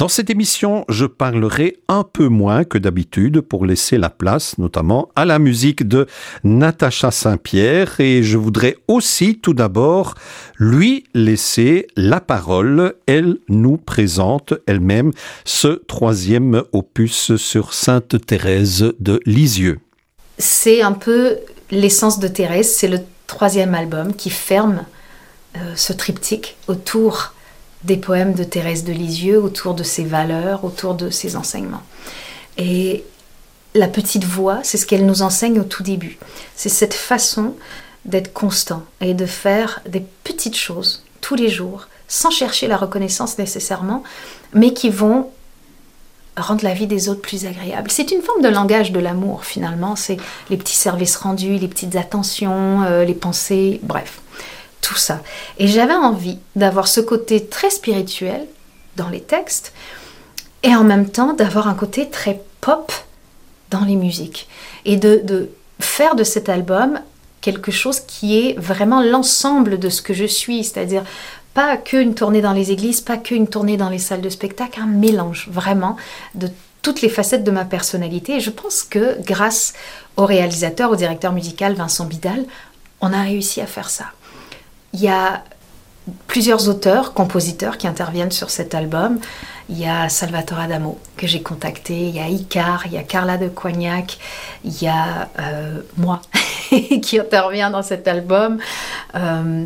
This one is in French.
Dans cette émission, je parlerai un peu moins que d'habitude pour laisser la place notamment à la musique de Natacha Saint-Pierre et je voudrais aussi tout d'abord lui laisser la parole. Elle nous présente elle-même ce troisième opus sur Sainte Thérèse de Lisieux. C'est un peu l'essence de Thérèse, c'est le troisième album qui ferme ce triptyque autour des poèmes de Thérèse de Lisieux, autour de ses valeurs, autour de ses enseignements. Et la petite voix, c'est ce qu'elle nous enseigne au tout début. C'est cette façon d'être constant et de faire des petites choses tous les jours, sans chercher la reconnaissance nécessairement, mais qui vont rendre la vie des autres plus agréable. C'est une forme de langage de l'amour finalement, c'est les petits services rendus, les petites attentions, les pensées, bref. Tout ça. Et j'avais envie d'avoir ce côté très spirituel dans les textes et en même temps d'avoir un côté très pop dans les musiques et de faire de cet album quelque chose qui est vraiment l'ensemble de ce que je suis, c'est-à-dire pas qu'une tournée dans les églises, pas qu'une tournée dans les salles de spectacle, un mélange vraiment de toutes les facettes de ma personnalité. Et je pense que grâce au réalisateur, au directeur musical Vincent Bidal, on a réussi à faire ça. Il y a plusieurs auteurs, compositeurs qui interviennent sur cet album. Il y a Salvatore Adamo que j'ai contacté, il y a Icare, il y a Carla de Coignac, il y a moi qui intervient dans cet album.